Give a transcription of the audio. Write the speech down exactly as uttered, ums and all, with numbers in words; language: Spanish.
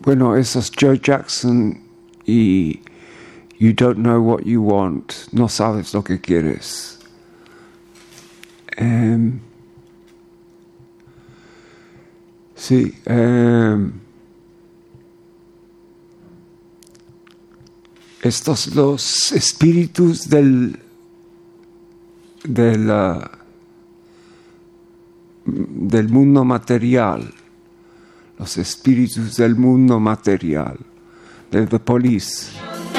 Bueno, eso es Joe Jackson y You Don't Know What You Want. No sabes lo que quieres. Um, sí. Um, estos los espíritus del del, uh, del mundo material. Los espíritus del mundo material, de The Police.